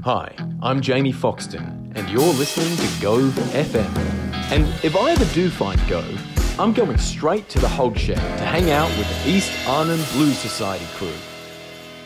Hi, I'm Jamie Foxton, and you're listening to Gove FM. And if I ever do find Gove, I'm going straight to the Hogshed to hang out with the East Arnhem Blues Society crew.